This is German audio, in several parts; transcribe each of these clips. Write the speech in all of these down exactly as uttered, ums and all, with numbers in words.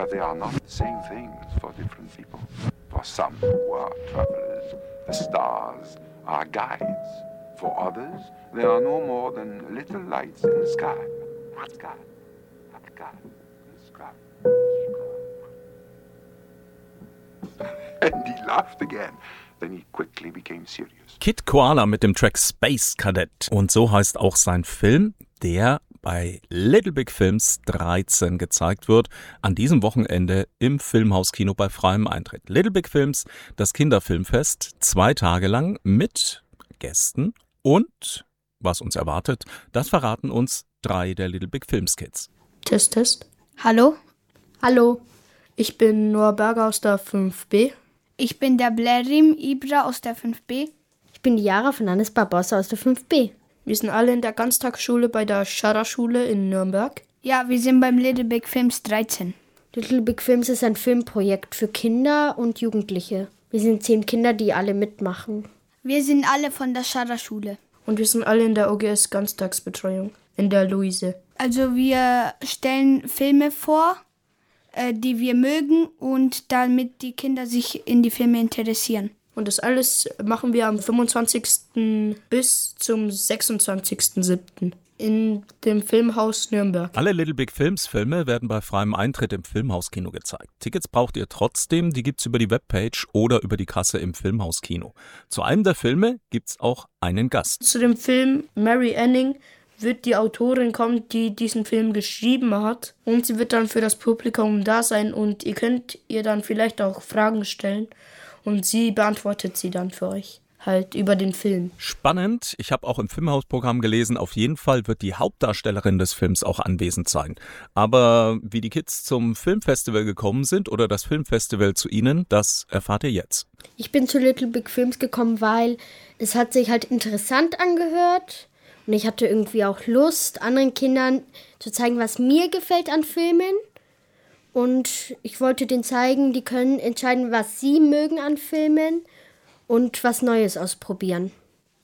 but they are not the same things for different people. For some who are travelers, the stars are guides. For others, they are no more than little lights in the sky. What sky? What sky? Sky. And he laughed again. Then he quickly became serious. Kid Koala mit dem Track Space Cadet. Und so heißt auch sein Film, der bei Little Big Films dreizehn gezeigt wird, an diesem Wochenende im Filmhauskino bei freiem Eintritt. Little Big Films, das Kinderfilmfest, zwei Tage lang mit Gästen und was uns erwartet, das verraten uns drei der Little Big Films Kids. Test, Test. Hallo? Hallo. Ich bin Noah Berger aus der fünf B. Ich bin der Blerim Ibra aus der fünf B. Ich bin die Yara Fernandes Barbosa aus der fünf B. Wir sind alle in der Ganztagsschule bei der Schara-Schule in Nürnberg. Ja, wir sind beim Little Big Films dreizehn. Little Big Films ist ein Filmprojekt für Kinder und Jugendliche. Wir sind zehn Kinder, die alle mitmachen. Wir sind alle von der Schara-Schule. Und wir sind alle in der O G S Ganztagsbetreuung, in der Luise. Also wir stellen Filme vor, äh, die wir mögen und damit die Kinder sich in die Filme interessieren. Und das alles machen wir am fünfundzwanzigsten bis zum sechsundzwanzigsten siebten in dem Filmhaus Nürnberg. Alle Little Big Films Filme werden bei freiem Eintritt im Filmhauskino gezeigt. Tickets braucht ihr trotzdem, die gibt's über die Webpage oder über die Kasse im Filmhauskino. Zu einem der Filme gibt's auch einen Gast. Zu dem Film Mary Anning wird die Autorin kommen, die diesen Film geschrieben hat. Und sie wird dann für das Publikum da sein und ihr könnt ihr dann vielleicht auch Fragen stellen. Und sie beantwortet sie dann für euch, halt über den Film. Spannend. Ich habe auch im Filmhausprogramm gelesen, auf jeden Fall wird die Hauptdarstellerin des Films auch anwesend sein. Aber wie die Kids zum Filmfestival gekommen sind oder das Filmfestival zu ihnen, das erfahrt ihr jetzt. Ich bin zu Little Big Films gekommen, weil es hat sich halt interessant angehört. Und ich hatte irgendwie auch Lust, anderen Kindern zu zeigen, was mir gefällt an Filmen. Und ich wollte denen zeigen, die können entscheiden, was sie mögen an Filmen und was Neues ausprobieren.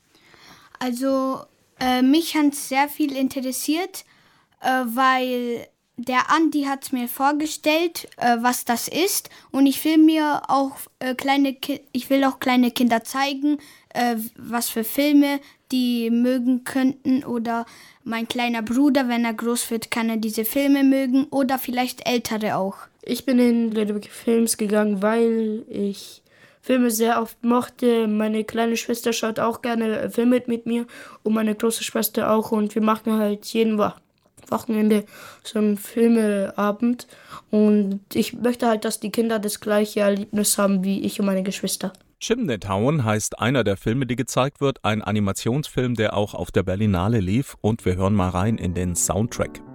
Also äh, mich hat es sehr viel interessiert, äh, weil der Andi hat es mir vorgestellt, äh, was das ist. Und ich will mir auch äh, kleine Ki- ich will auch kleine Kinder zeigen, äh, was für Filme die mögen könnten. Oder mein kleiner Bruder, wenn er groß wird, kann er diese Filme mögen. Oder vielleicht Ältere auch. Ich bin in Little Big Films gegangen, weil ich Filme sehr oft mochte. Meine kleine Schwester schaut auch gerne Filme mit mir und meine große Schwester auch. Und wir machen halt jeden Wo- Wochenende so einen Filmeabend. Und ich möchte halt, dass die Kinder das gleiche Erlebnis haben wie ich und meine Geschwister. Chimney heißt einer der Filme, die gezeigt wird, ein Animationsfilm, der auch auf der Berlinale lief und wir hören mal rein in den Soundtrack.